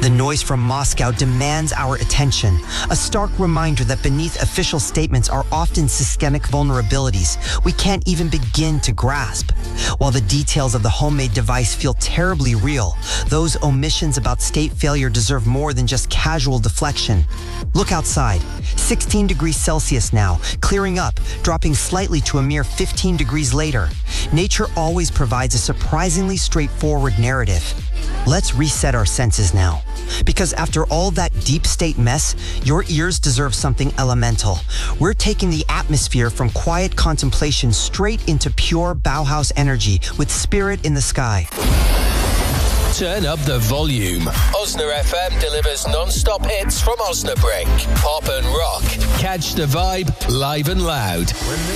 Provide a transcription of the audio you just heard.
The noise from Moscow demands our attention, a stark reminder that beneath official statements are often systemic vulnerabilities we can't even begin to grasp. While the details of the homemade device feel terribly real, those omissions about state failure deserve more than just casual deflection. Look outside. 16 degrees Celsius now, clearing up, dropping slightly to a mere 15 degrees later. Nature always provides a surprisingly straightforward narrative. Let's reset our senses now. Because after all that deep state mess, your ears deserve something elemental. We're taking the atmosphere from quiet contemplation straight into pure Bauhaus energy with Spirit in the Sky. Turn up the volume. Osna FM delivers non-stop hits from Osnabrück. Pop and rock. Catch the vibe live and loud.